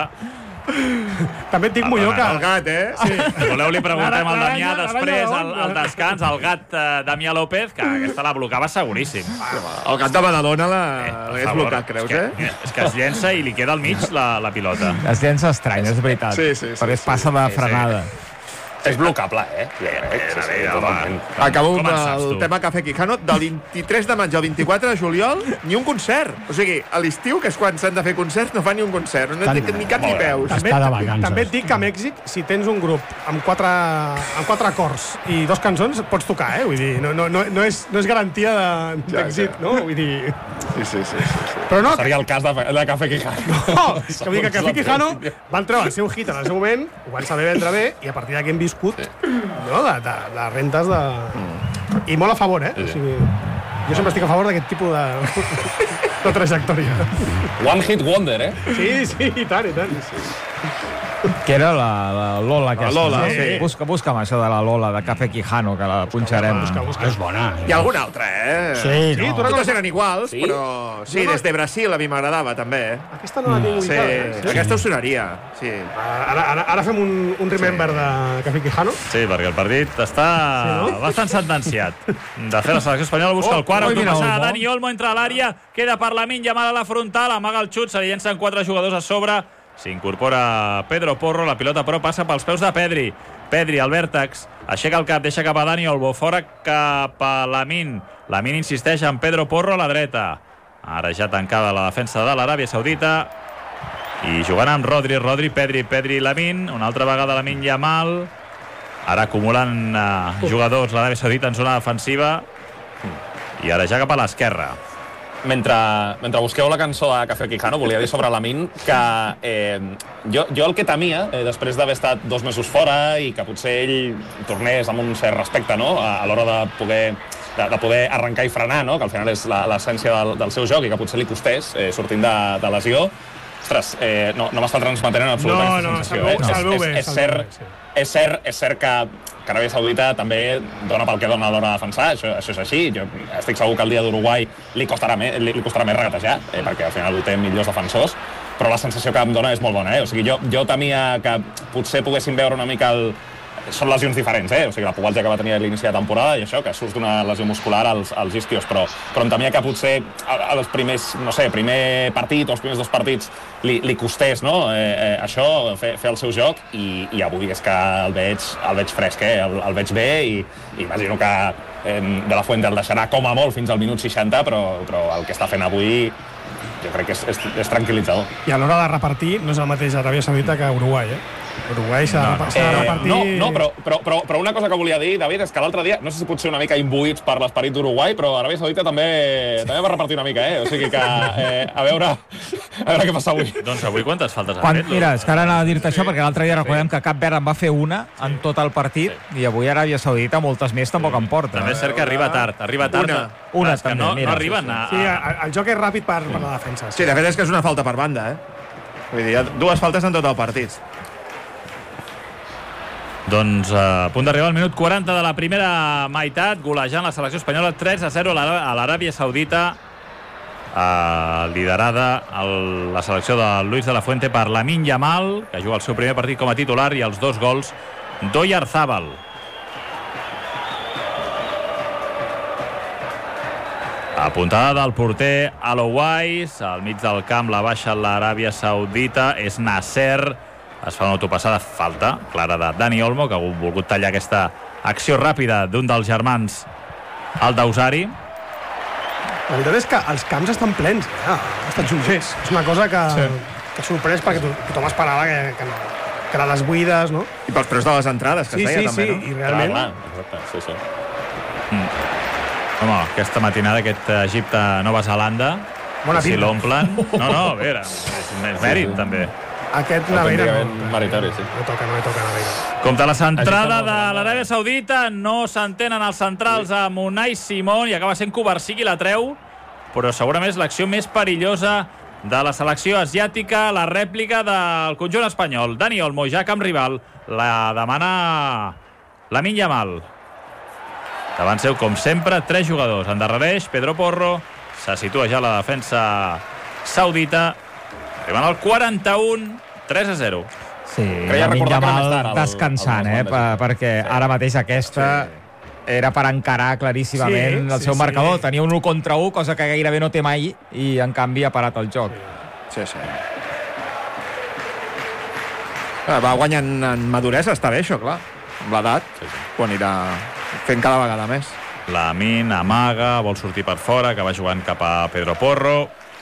També et dic, Molló, que... El gat, eh? Sí. Si voleu li preguntem al L'aranya- Damià l'aranya després, de al, on? al descans, al gat eh, Damià López, que aquesta la blocava seguríssim. El gat de Badalona Per l'hagués favor, blocat, creus, és que, eh? És que es llença i li queda al mig la, la pilota. Es llença estrany, és veritat. Sí, sí, sí, Perquè es sí. passa de frenada. És blocable, eh? Jo crec, sí, sí, totalment. Acabo Com amb en saps, el tu? tema Café Quijano. Del vint-i-tres de maig al vint-i-quatre de juliol, ni un concert. O sigui, a l'estiu, que és quan s'han de fer concerts, no fa ni un concert. No té ni cap ni peus. També, Està de vacances. també et dic que a Mèxic, si tens un grup amb quatre, amb quatre acords i dos cançons, pots tocar, eh? Vull dir, no, no, no, no, és, no és garantia de- d'èxit, ja. no? Vull dir... Sí, sí, sí. sí, sí. Però no, Seria el cas de, de Café Quijano. no, que vull dir que Café Quijano van treure el seu hit en el seu moment, ho van saber vendre bé, i a partir d'aquí hem viscut no, de, de, de rentes de... I molt a favor, eh? O sigui, jo sempre estic a favor d'aquest tipus de, de trajectòria. One hit wonder, eh? Sí, sí, i tant, i tant. Que era la, la Lola aquesta. La Lola, no? sí. Busca, busca'm això de la Lola, de Café Quijano, que la punxarem. Busca, busca. És bona. Hi ha algun altre, eh? Sí, Sí, no. tu recordes- Totes eren iguals, Sí? però... Sí, des de Brasil a mi m'agradava, també. eh? Aquesta no la tinc Sí, ubicada. eh? aquesta us sonaria. Sí. Ara, ara, ara fem un, un remember de Café Quijano. Sí, perquè el partit està Sí, no? bastant sentenciat. De fer la selecció espanyola, busca Oh, el quart, oi, mira, autopassada, Olmo. Dani Olmo entra a l'àrea, queda per Lamine Yamal a la frontal, amaga el xut, se li llencen quatre jugadors a sobre, S'incorpora Pedro Porro, la pilota però passa pels peus de Pedri. Pedri, al vèrtex, aixeca el cap, deixa cap a Dani Olmo, fora cap a Lamine. Lamine insisteix en Pedro Porro a la dreta. Ara ja tancada la defensa de l'Aràbia Saudita. I jugant amb Rodri, Rodri, Pedri, Pedri, Lamine. Una altra vegada Lamine Yamal. Ara acumulant uh, jugadors l'Aràbia Saudita en zona defensiva. I ara ja cap a l'esquerra. Mentre, mentre busqueu la cançó de Café Quijano, volia dir sobre Lamine que eh, jo, jo el que temia, eh, després d'haver estat dos mesos fora i que potser ell tornés amb un cert respecte, no?, a, a l'hora de poder, de, de poder arrencar i frenar, no?, que al final és l'essència del, del seu joc i que potser li costés eh, sortint de, de lesió. Ostres, eh, no, no m'està transmetent en absolut no, aquesta no, sensació. No, salveu bé, és, és, és, cert, sí. és, cert, és cert que, que Aràbia Saudita també dona pel que dona a l'hora de defensar, això, això és així. Jo estic segur que el dia d'Uruguai li costarà més, li, li costarà més regatejar, eh, perquè al final ho té millors defensors, però la sensació que em dona és molt bona. Eh? O sigui, jo, jo temia que potser poguéssim veure una mica el... Són lesions diferents, eh? O sigui, la pubalgia que va tenir a l'inici de temporada i això, que surts d'una lesió muscular als, als isquios, però, però em temia que potser als primers, no sé, primer partit o els primers dos partits li, li costés, no?, eh, eh, això, fer, fer el seu joc, i, i avui és que el veig, el veig fresc, eh? El, el veig bé i, i imagino que eh, De La Fuente el deixarà com a molt fins al minut seixanta, però, però el que està fent avui jo crec que és, és, és tranquil·litzador. I a l'hora de repartir no és el mateix Aràbia Saudita que Uruguai, eh? Uruguai s'ha no, no. de repartir... Eh, no, no però, però, però, però una cosa que volia dir, David, és que l'altre dia, no sé si pot ser una mica imbuïts per l'esperit d'Uruguai, però Aràbia Saudita també també va repartir una mica, eh? O sigui que, eh, a veure a veure què passa avui. Doncs avui quantes faltes Quan, ha fet? mira, és que ara anava a dir-te sí, això, perquè l'altre dia recordem sí. que Cap Verd en va fer una sí. en tot el partit, sí. i avui Aràbia Saudita moltes més tampoc sí. en porta. També és cert que arriba tard, arriba tard. Una, una és que també, no, mira. no arriben a... Sí, el, el joc és ràpid per, per la defensa. Sí, de fet és que és una falta per banda, eh? Vull dir, hi ha dues faltes en tot el partit. Doncs a punt d'arribar al minut quaranta de la primera meitat, golejant la selecció espanyola tres a zero a l'Aràbia Saudita, eh, liderada el, la selecció de Luis de la Fuente per Lamine Yamal, que juga el seu primer partit com a titular, i els dos gols d'Oyarzabal. Apuntada del porter Alouais, al mig del camp la baixa l'Aràbia Saudita, és Nasser. Es fa una autopassada, falta clara de Dani Olmo, que ha volgut tallar aquesta acció ràpida d'un dels germans, el Dausari. La veritat és que els camps estan plens, ja, als Estats Units. És una cosa que, sí. que sorprès, perquè tothom esperava que, que, no, que eren les buides, no? I pels preus de les entrades, que sí, es deia sí, també, sí, no? I realment... Clar, clar, exacte, sí, sí. Mm. Home, aquesta matinada, aquest Egipte-Nova Zelanda, si l'omplen... No, no, a veure, és més mèrit, també. Aquest Naveira no, meritori, sí. no toca, no toca Naveira. Compte la centrada de l'Aràbia Saudita, no s'entenen els centrals amb Unai Simón i acaba sent Kovacic qui la treu, però segurament és l'acció més perillosa de la selecció asiàtica, la rèplica del conjunt espanyol. Dani Olmo, ja camp rival, la demana Lamine Yamal. Davant seu, com sempre, tres jugadors. Endarrereix Pedro Porro, se situa ja la defensa saudita. Arriben al quaranta-un, tres a zero. Sí, Lamine Yamal descansant, eh, perquè ara mateix aquesta era per encarar claríssimament el seu marcador. Tenia un u contra u, cosa que gairebé no té mai, i en canvi ha parat el joc. Sí, sí. Va guanyant en maduresa, està bé això, clar. Amb l'edat, ho anirà fent cada vegada més. Lamine amaga, vol sortir per fora, que va jugant cap a Pedro Porro.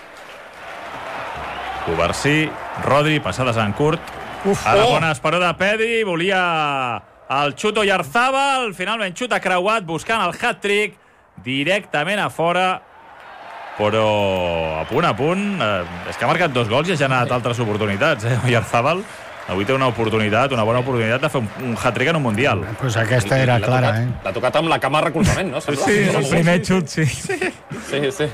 Kovacic, Rodri, passades en curt. Uf, ara oh. bona esperó de Pedri, volia el xut Oyarzabal, finalment xuta creuat, buscant el hat-trick, directament a fora, però a punt a punt, eh, és que ha marcat dos gols i ha generat altres oportunitats, eh, Oyarzabal. Avui té una oportunitat, una bona oportunitat de fer un, un hat-trick en un Mundial. Pues aquesta era clara, tocat, eh? L'ha tocat amb la cama de recolzament, no? Sí, sí, el primer xut, sí. Sí, sí. sí.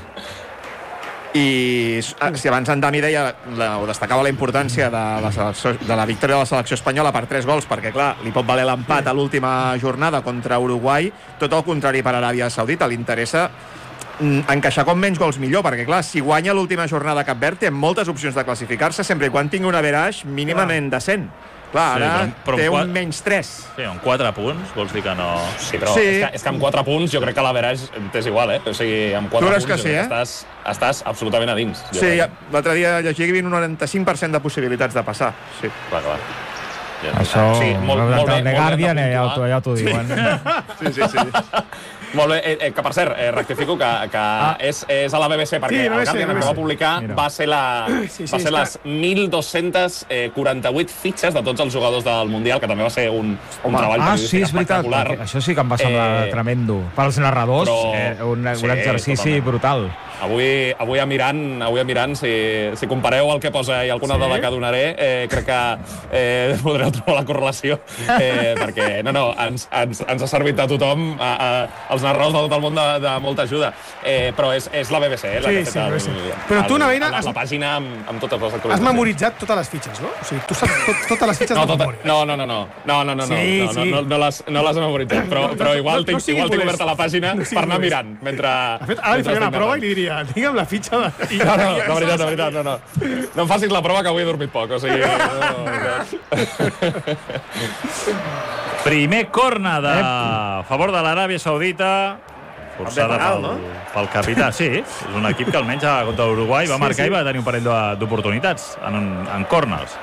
I si abans en Dami deia, la, o destacava la importància de la, selecció, de la victòria de la selecció espanyola per tres gols, perquè clar, li pot valer l'empat a l'última jornada contra Uruguai, tot el contrari per Aràbia Saudita, li interessa encaixar com menys gols millor, perquè clar, si guanya l'última jornada Cap Verd té moltes opcions de classificar-se sempre i quan tingui un average mínimament decent. Clar, ara Sí, però- però té un un quart- menys tres. Sí, amb quatre punts, vols dir que no... Sí, però Sí. És, que, és que amb quatre punts jo crec que l'average t'és igual, eh? O sigui, amb quatre Tu creus punts que jo sí, crec eh? estàs, estàs absolutament a dins. jo Sí, crec. l'altre dia llegia que hi havia un noranta-cinc per cent de possibilitats de passar. Sí. Clar, clar. Ja, Això, sí, molt, el molt bé, The molt Guardian, bé de eh, ja, puntuar. t'ho- ja t'ho diuen. Sí, sí, sí. Molt bé, eh, eh, que per cert, eh, rectifico que, que ah. és, és a la B B C, perquè Sí, el B B C, Guardian el B B C. que va publicar Mira. va ser, la, Sí, sí, va ser està- les mil dos-cents quaranta-vuit fitxes de tots els jugadors del Mundial, que també va ser un, un treball Ah, periodístic sí, és veritat. espectacular. perquè Això sí que em va semblar Eh, tremendo. Pels narradors, però- eh, un, sí, un exercici totalment. brutal. Avui, avui a mirant, avui a mirant si, si compareu el que posa i alguna Sí? dada que donaré, eh, crec que eh, podreu trobar la correlació, eh, perquè no, no, ens, ens, ens ha servit a tothom, a, a, als narradors de tot el món, de, de molta ajuda. Eh, però és, és la B B C, eh, la Sí, que ha fet sí, el, B B C. Però tu, el- Navina, la, has- la pàgina amb, amb totes les Has actualitzacions. memoritzat totes les fitxes, no? O sigui, tu saps tot, totes les fitxes No, de tota, memòria. no, no, no, no, no, no, no, Sí, no, no, sí. no, no, les, no les he memoritzat, però, però igual no, tinc, no sigui igual tinc molest. oberta la pàgina No sigui per anar molest. mirant. Mentre, De fet, ara li faria una prova i li diria, digue'm la fitxa de... No, no, de veritat, de veritat, no, no. No em facis la prova, que avui he dormit poc, o sigui... No, no. Primer corna de a favor de l'Aràbia Saudita, forçada penal, pel, no? pel capità. Sí, és un equip que almenys contra l'Uruguai va Sí, marcar sí. i va tenir un parell de- d'oportunitats en, un- en corners.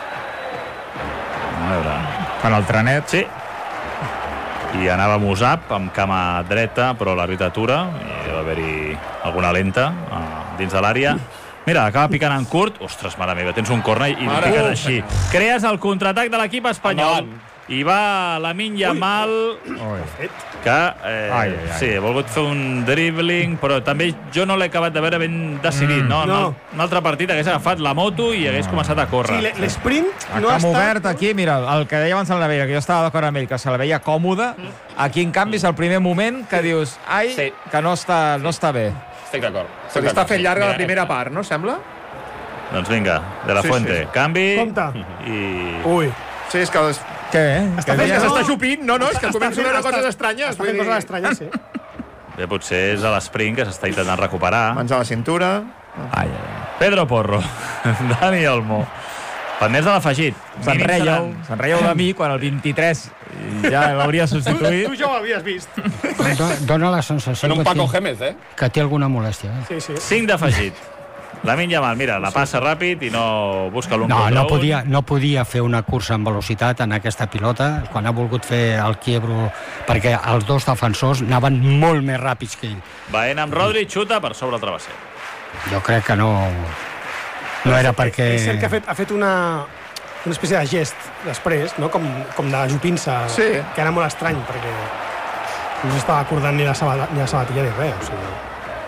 A veure... Fan el trenet. Sí. I anava Musab amb cama dreta, però l'àrbitre atura i va haver-hi alguna lenta uh, dins de l'àrea. Mira, acaba picant en curt. Ostres, mare meva, tens un corner i Mare piques meva. així. Crees el contraatac de l'equip espanyol. Endavant. I va Lamine Yamal, Ui. que eh, Ai, ai, ai. sí, ha volgut fer un dribbling, però també jo no l'he acabat de veure ben decidit. Mm. No? No. No. Un altre partit hagués agafat la moto i hagués començat a Sí, córrer. l- l'esprint A no ha camp estat... obert aquí, mira, el que deia abans el Naveira, que jo estava d'acord amb ell, que se la veia còmode, aquí en canvi és el primer moment que dius, ai, Sí. que no està, no està bé. Estic d'acord. Se li està fent llarga la Mira, primera part, no, sembla? Doncs vinga, de la Sí, Fuente. sí. Canvi Compte. i... Ui. Sí, és que les... Què, eh? Està Què fent- És dius? que no. s'està xupint. No, no, és que comença a veure Està- coses estranyes. Està fent vull dir- coses estranyes, sí. Bé, potser és a l'esprint que s'està intentant recuperar. Mans a la cintura. Ai, ai, ai. Pedro Porro, Dani Olmo. Pendents de l'afegit. Se'n Mínim reieu, seran- se'n reieu de mi quan el vint-i-tres ja l'hauria Tu, substituït. tu ja ho havies vist. Do, dona la sensació Fent un que Paco té, Gémez, eh? que té alguna molèstia. Eh? Sí, sí. Cinc d'afegit. Lamine Yamal, mira, la passa ràpid i no busca l'un No, contra no un. podia, no podia fer una cursa amb velocitat en aquesta pilota quan ha volgut fer el quiebro, perquè els dos defensors anaven molt més ràpids que ell. Baena amb Rodri, xuta per sobre el travesser. Jo crec que no... No era perquè... És cert que ha fet, ha fet una, una espècie de gest després, no? com, com d'ajupint-se, Sí. que era molt estrany, perquè no s'estava acordant ni la, sabata, ni la sabatilla ni res. O sigui.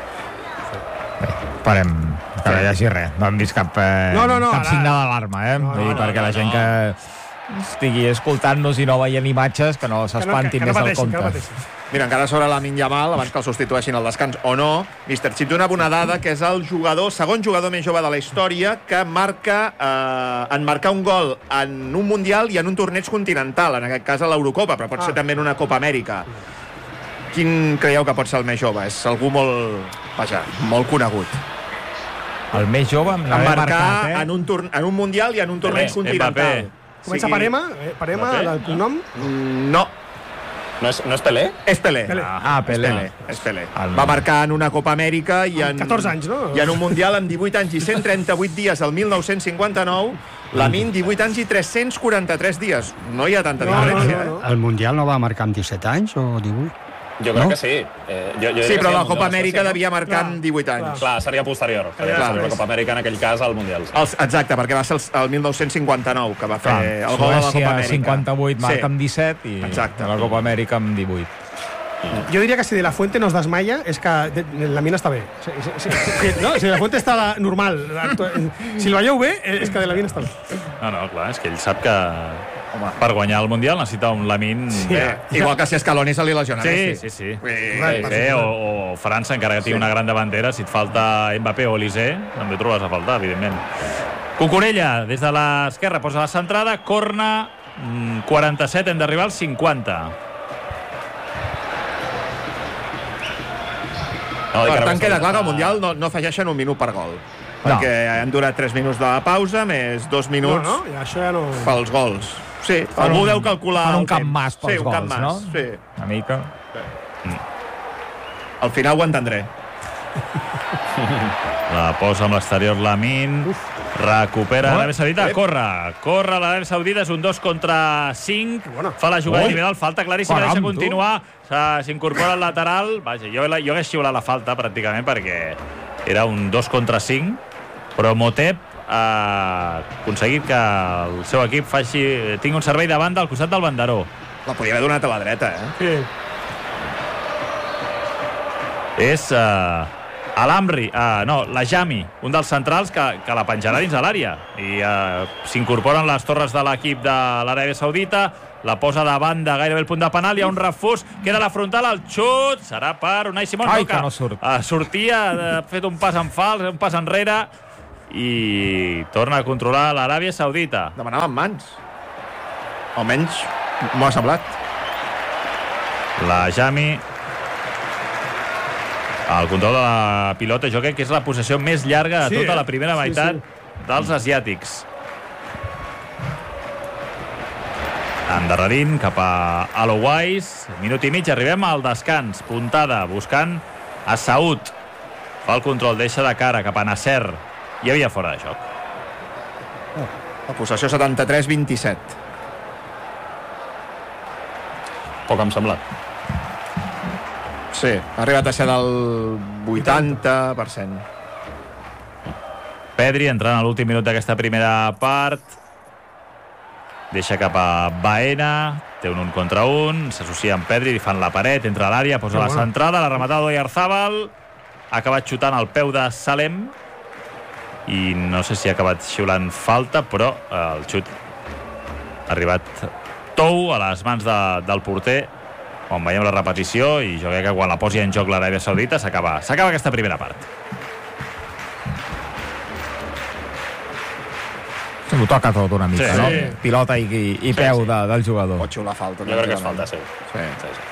Esperem que no hi hagi res. No hem vist cap, eh, No, no, no, cap ara- signe d'alarma, eh? No, no, Vull dir, no, perquè no, la gent no. que estigui escoltant-nos i no veient imatges, que no Que no, s'espantin que, que no més del pateixin, que no compte. pateixin. Mira, encara sobre la Yamal, abans que el substitueixin al descans o no, mister Chip donava una dada que és el jugador, segon jugador més jove de la història que marca eh, en marcar un gol en un Mundial i en un torneig continental, en aquest cas a l'Eurocopa, però pot Ah. ser també en una Copa Amèrica. Quin creieu que pot ser el més jove? És algú molt, vaja, molt conegut. El més jove em En l'havia marcar marcat, eh? en, un torn en un Mundial i en un torneig Mbappé. continental. Comença per Ema, eh, per Ema, Mbappé. el cognom. Mm, No, No és, no és Pelé? és Pelé. Pelé. Ah, És Pelé. Pelé, és Pelé. El- Va marcar en una Copa Amèrica i en... catorze anys, no? I en un Mundial amb divuit anys i cent trenta-vuit dies el mil nou-cents cinquanta-nou, Lamine divuit anys i tres-cents quaranta-tres dies. No hi ha tanta No, no, diferència, no, no. El Mundial no va marcar amb disset anys o divuit? Jo crec No? que sí. Eh, jo, jo eh? diria Sí, que però la el Copa Mundial Amèrica sí, no? devia marcar Clar, amb divuit clar. anys. Clar, seria posterior. Seria Clar. posterior. La Copa Amèrica, en aquell cas, al Mundial. Sí. Els, exacte, perquè va ser el, el mil nou-cents cinquanta-nou que va fer Clar, el gol de la Copa Suècia Amèrica. cinquanta-vuit marca Sí. amb disset i Exacte. la Copa Amèrica amb divuit. Jo diria que si De La Fuente no es desmaia és que de- la mina està bé. Sí, sí, sí, sí, no? Si De La Fuente està la- normal, actua- si el veieu bé, eh, és que De La mina està bé. No, no, clar, és que ell sap que home, per guanyar el Mundial necessita un Lamine... Sí. Bé, igual que si Escaloni se li lesiona Sí, Messi. sí, sí. Vull dir, Correcte. Bé, o, o França, encara que tingui una gran davantera, si et falta Mbappé o Olise, també ho trobes a faltar, evidentment. Cucurella, des de l'esquerra, posa la centrada, corna, mm, quaranta-set, hem d'arribar als cinquanta. No, Per encara tant, més queda que clar que al està- Mundial no, no afegeixen un minut per gol. perquè han durat tres minuts de la pausa, més dos minuts no, no, ja, això ja no... pels gols. Sí, algú deu calcular fan un el camp temps. mas pels sí, un gols, camp mas, no? Sí. Una mica. Al final ho entendré. La posa amb l'exterior Lamine. Recupera l'Aràbia Saudita, corre. Corre l'Aràbia Saudita, és un dos contra cinc. Fa la jugada individual, falta claríssima, deixa continuar. S'incorpora al lateral. Vaja, jo, jo hagués xiulat la falta, pràcticament, perquè era un dos contra cinc. Però Motep ha aconseguit que el seu equip faci, tingui un servei de banda al costat del banderó. La podia haver donat a la dreta, eh? Sí. És uh, l'Amri, uh, no, la Jami, un dels centrals que, que la penjarà dins de l'àrea. I uh, s'incorporen les torres de l'equip de l'Aràbia Saudita, la posa de banda gairebé el punt de penal, hi ha un refús, queda la frontal, el xut, serà per Unai Simón. Ai, que no surt. Uh, sortia, ha fet un pas en fals, un pas enrere, i torna a controlar l'Aràbia Saudita. Demanava en mans. Almenys m'ho ha semblat. La Jami... El control de la pilota, jo crec que és la possessió més llarga de sí, tota la primera sí, meitat sí. dels asiàtics. Endarrerint cap a Alowais. Minut i mig, arribem al descans. Puntada, buscant a Saud. Fa el control, deixa de cara cap a Nasser. Hi havia fora de joc. La possessió setanta-tres vint-i-set. Poc em sembla. Sí, ha arribat a ser del vuitanta per cent. Pedri entrant a l'últim minut d'aquesta primera part. Deixa cap a Baena. Té un un contra un. S'associa amb Pedri, li fan la paret, entra a l'àrea, posa la centrada, la rematada d'Oyarzabal. Ha acabat xutant al peu de Salem. I no sé si ha acabat xiulant falta, però el xut ha arribat tou a les mans de, del porter. On veiem la repetició, i jo crec que quan la posi en joc l'Aràbia Saudita s'acaba s'acaba aquesta primera part. Ho toca tot una mica, sí, no? Sí. Pilota i, i, i sí, peu sí. De, del jugador. Pot xiular falta. Jo crec que és falta, sí. Sí. sí, sí.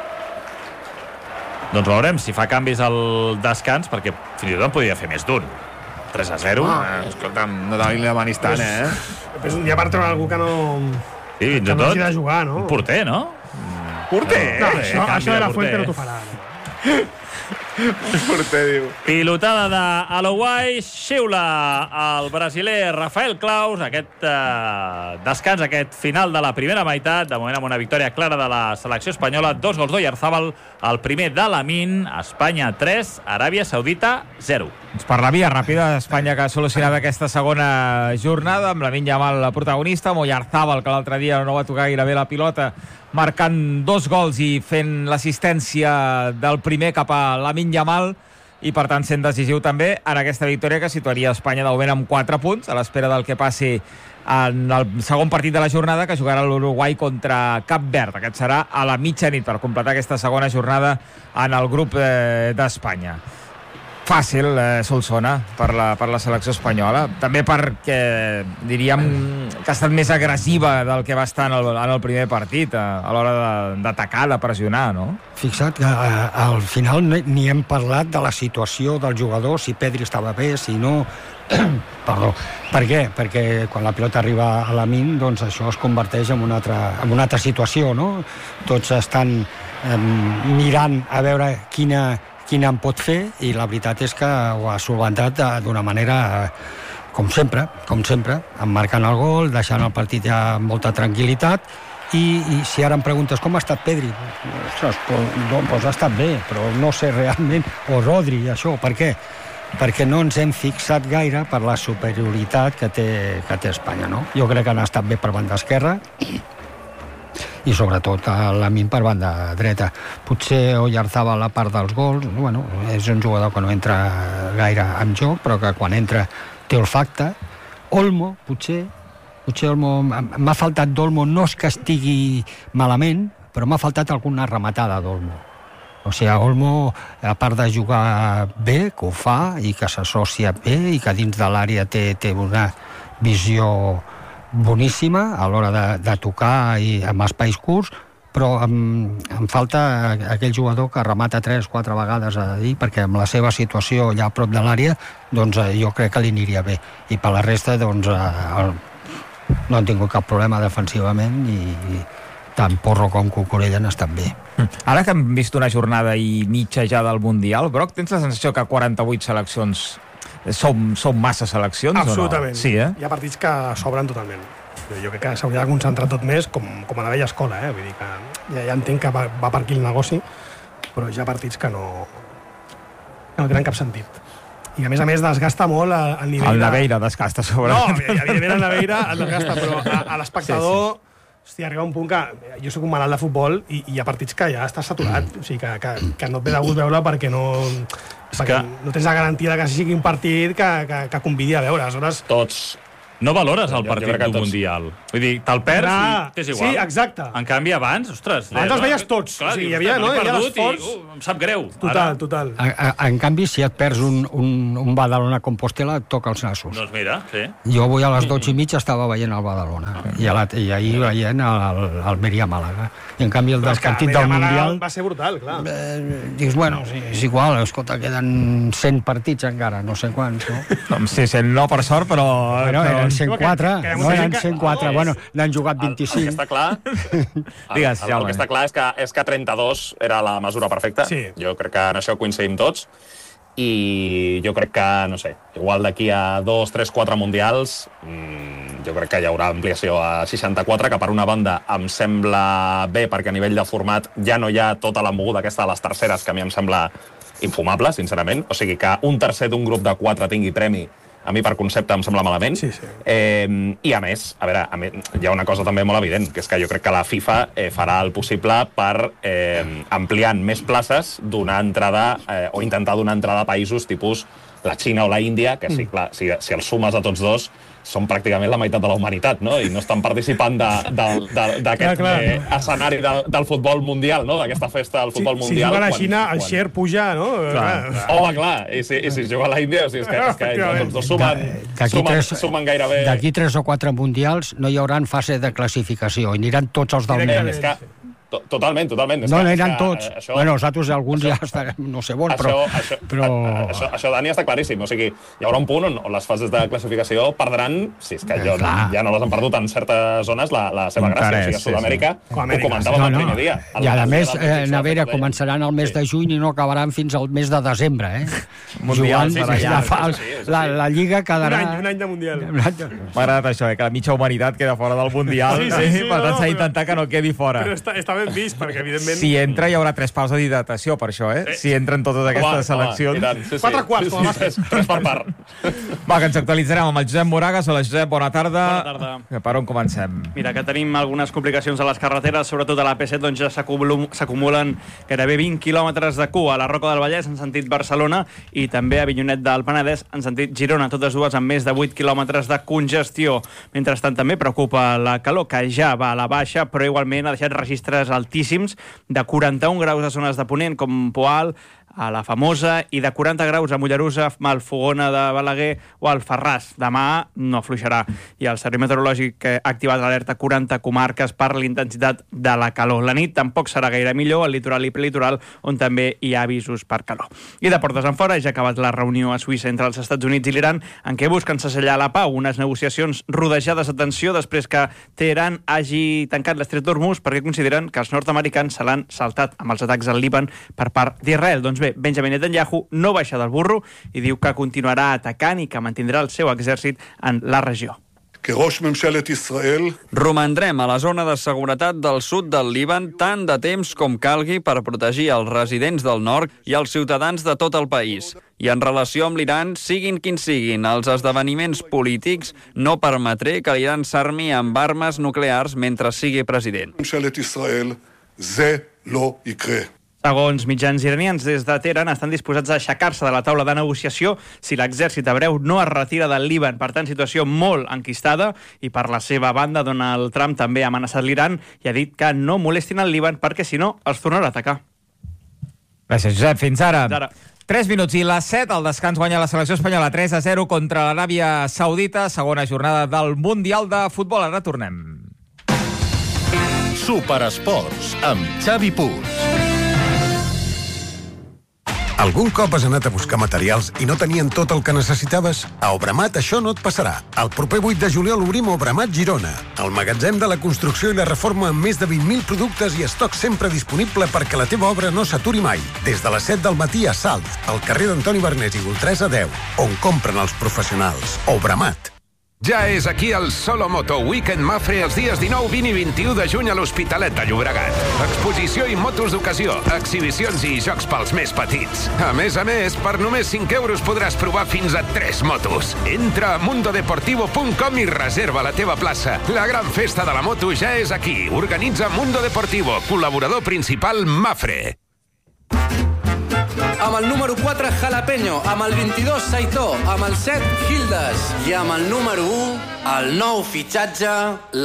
Doncs veurem si fa canvis al descans, perquè fins i tot en podria fer més d'un. tres a zero. Ah, escolta'm, no li demanis tant, eh? Després un dia per treure algú que no... Sí, fins que i no tot hagi de jugar, no? un porter, no? Porter! No, Eh, això, canvi això de la de Fuente porter. no t'ho farà. Porter, diu. Pilotada d'Alowais, xiula el brasiler Rafael Claus, aquest eh, descans, aquest final de la primera meitat, de moment amb una victòria clara de la selecció espanyola, dos gols d'Oyarzabal, el primer de Lamine, Espanya tres, Aràbia Saudita zero. Doncs per la via ràpida, Espanya que ha solucionat aquesta segona jornada amb Lamine Yamal la protagonista, amb Oyarzabal, que l'altre dia no va tocar gairebé la pilota, marcant dos gols i fent l'assistència del primer cap a Lamine Yamal, i per tant sent decisiu també en aquesta victòria que situaria Espanya de moment amb quatre punts, a l'espera del que passi en el segon partit de la jornada, que jugarà l'Uruguai contra Cap Verd. Aquest serà a la mitjanit per completar aquesta segona jornada en el grup eh, d'Espanya. Fàcil, eh, Solsona, per la, per la selecció espanyola. També perquè diríem que ha estat més agressiva del que va estar en el, en el primer partit, a, a l'hora d'atacar, de, de pressionar, no? Fixa't que a, al final ni hem parlat de la situació del jugador, si Pedri estava bé, si no... Perdó. Per què? Perquè quan la pilota arriba a Lamine, doncs això es converteix en una altra, en una altra situació, no? Tots estan eh, mirant a veure quina, quina en pot fer, i la veritat és que ho ha solventat d'una manera eh, com sempre, com sempre, emmarcant el gol, deixant el partit ja amb molta tranquil·litat. I, i si ara em preguntes com ha estat Pedri, ostres, doncs ha estat bé, però no sé realment, o Rodri, això, per què? Perquè no ens hem fixat gaire per la superioritat que té, que té Espanya, no? Jo crec que han estat bé per banda esquerra i sobretot a Lamine per banda dreta. Potser Oyarzabal a la part dels gols, bueno, és un jugador que no entra gaire en joc, però que quan entra té olfacte. Olmo, potser, potser Olmo, m'ha faltat d'Olmo, no és que estigui malament, però m'ha faltat alguna rematada d'Olmo. O sigui, Olmo, a part de jugar bé, que ho fa, i que s'associa bé, i que dins de l'àrea té, té una visió boníssima a l'hora de, de tocar i amb espais curts, però em, em falta aquell jugador que remata tres, quatre vegades a dir, perquè amb la seva situació allà a prop de l'àrea, doncs eh, jo crec que li aniria bé. I per la resta, doncs, eh, el, no han tingut cap problema defensivament i, i tant Porro com Cucurella han estat bé. Ara que hem vist una jornada i mitja ja del Mundial, Broc, tens la sensació que quaranta-vuit seleccions són, són massa seleccions? Absolutament. O no? Sí, eh? Hi ha partits que sobren totalment. Jo crec que s'hauria de concentrar tot més com, com a la vella escola, eh? Vull dir que ja, ja entenc que va, va per aquí el negoci, però hi ha partits que no, que no tenen cap sentit. I a més a més desgasta molt el nivell... El Naveira de... desgasta sobre... No, evidentment el Naveira el desgasta, però a, a l'espectador... Sí, sí. Hòstia, arriba un punt que... Jo soc un malalt de futbol i, i hi ha partits que ja estàs saturat. O sigui, que, que, que no et ve de gust veure perquè no... Perquè que... no tens la garantia de que sigui un partit que, que, que convidi a veure. Aleshores... Tots... No valores el partit d'un Mundial. Vull dir, te'l perds i t'és igual. Sí, exacte. En canvi, abans, ostres... Abans els veies tots. Clar, o sigui, hi havia, no? Hi havia l'esforç. Uh, em sap greu. Total, total. En, en canvi, si et perds un, un, un Badalona-Compostela, et toca els nassos. Doncs mira, sí. Jo avui a les dotze i mitja estava veient el Badalona. Ah. I, a la, I ahir veient el Almeria-Màlaga. I en canvi el del partit del Mundial... va ser brutal, clar. Eh, dius, bueno, sí, és igual, escolta, queden cent partits encara, no sé quants, no? No, sí, cent no per sort, però... Bueno, però... eren cent quatre, que, que no eren cent quatre, no, bueno, n'han jugat vint-i-cinc. El, el que està clar... el, Digues, el, el que està clar és que, és que trenta-dos era la mesura perfecta. Sí. Jo crec que en això coincidim tots. I jo crec que, no sé, igual d'aquí a dos, tres, quatre mundials, mmm, jo crec que hi haurà ampliació a seixanta-quatre, que per una banda em sembla bé, perquè a nivell de format ja no hi ha tota la moguda aquesta de les terceres, que a mi em sembla infumable, sincerament. O sigui, que un tercer d'un grup de quatre tingui premi, a mi per concepte em sembla malament. Sí, sí. Eh, I a més, a veure, a més, hi ha una cosa també molt evident, que és que jo crec que la FIFA eh, farà el possible per, eh, ampliant més places, donar entrada, eh, o intentar donar entrada a països tipus la Xina o la Índia, que sí, clar, si, si els sumes a tots dos, són pràcticament la meitat de la humanitat, no? I no estan participant d'aquest eh, escenari del, del futbol mundial, no? D'aquesta festa del futbol si, mundial. Si juga a la Xina, quan, el share puja, no? Clar, clar. Home, clar, i si, i si juga a la Índia, o sigui, és que, és que els dos sumen, sumen, tres, sumen gairebé... D'aquí tres o quatre mundials no hi haurà fase de classificació, i aniran tots els del món. És que, totalment, totalment. No, n'aniran tots. Això, bueno, nosaltres alguns això, ja estarem, no sé on, però... Això, però... això, això, Dani, està claríssim. O sigui, hi haurà un punt on, on les fases de classificació perdran, si és que jo, eh, ja no les han perdut en certes zones, la, la seva gràcia. O sigui, a Sud-amèrica sí, sí. ho comentàvem no, no. el primer dia. El, I a més, eh, Navera, començaran el mes sí. de juny i no acabaran fins al mes de desembre, eh? Mundial, Jugant, sí, sí, la, fa, sí, sí, sí. la, la Lliga quedarà... Un any, un any de Mundial. M'ha agradat això, eh, que la mitja humanitat queda fora del Mundial. Sí, sí, sí, per tant, no, s'ha d'intentar que no quedi fora. Però està, està ben vist, perquè evidentment... Si entra, hi haurà tres paus de hidratació, per això, eh? Si entren totes aquestes seleccions... Home, sí, sí. Quatre quarts, com a tres, tres per part. Va, que ens actualitzarem amb el Josep Moragas. Hola, Josep, bona tarda. Bona tarda. Per on comencem? Mira, que tenim algunes complicacions a les carreteres, sobretot a la P set, doncs ja s'acumulen gairebé vint quilòmetres de cua a la Roca del Vallès, en sentit Barcelona, i també a Avinyonet del Penedès, en sentit Girona, totes dues amb més de vuit quilòmetres de congestió. Mentrestant, també preocupa la calor, que ja va a la baixa, però igualment ha deixat registres altíssims de quaranta-un graus a zones de Ponent, com Poal, a la Famosa, i de quaranta graus a Mollerussa, Malfogona de Balaguer o al Ferràs. Demà no afluixarà. I el Servei Meteorològic ha activat l'alerta quaranta comarques per l'intensitat de la calor. La nit tampoc serà gaire millor al litoral i prelitoral, on també hi ha avisos per calor. I de portes enfora ja ha acabat la reunió a Suïssa entre els Estats Units i l'Iran, en què busquen segellar la pau, unes negociacions rodejades de tensió després que Teheran hagi tancat l'estret d'Hormuz perquè consideren que els nord-americans se l'han saltat amb els atacs al Líban per part d'Israel. Doncs bé, Benjamin Netanyahu no baixa del burro i diu que continuarà atacant i que mantindrà el seu exèrcit en la regió. Romandrem a la zona de seguretat del sud del Líban tant de temps com calgui per protegir els residents del nord i els ciutadans de tot el país. I en relació amb l'Iran, siguin quins siguin els esdeveniments polítics, no permetré que l'Iran s'armi amb armes nuclears mentre sigui president. Segons mitjans iranians, des de Teheran estan disposats a aixecar-se de la taula de negociació si l'exèrcit hebreu no es retira del Líban. Per tant, situació molt enquistada, i per la seva banda, Donald Trump també ha amenaçat l'Iran i ha dit que no molestin el Líban perquè, si no, els tornarà a atacar. Gràcies, Josep. Fins ara. Fins ara. tres minuts i les set, el descans guanya la selecció espanyola tres a zero contra l'Aràbia Saudita, segona jornada del Mundial de Futbol. Ara tornem. Superesports, amb Xavi Puig. Algun cop has anat a buscar materials i no tenien tot el que necessitaves? A Obramat això no et passarà. El proper vuit de juliol obrim Obramat Girona, el magatzem de la construcció i la reforma amb més de vint mil productes i estoc sempre disponible perquè la teva obra no s'aturi mai. Des de les set del matí a Salt, al carrer d'Antoni Bernés i Goltresa deu, on compren els professionals. Obramat. Ja és aquí el Solo Moto Weekend Mafre els dies dinou, vint i vint-i-u de juny a l'Hospitalet de Llobregat. Exposició i motos d'ocasió, exhibicions i jocs pels més petits. A més a més, per només cinc euros podràs provar fins a tres motos. Entra a mundo deportivo punt com i reserva la teva plaça. La gran festa de la moto ja és aquí. Organitza Mundo Deportivo, col·laborador principal Mafre. Amb el número quatre, Jalapeño. Amb el vint-i-dos, Saitó. Amb el set, Gildas. I amb el número u, el nou fitxatge...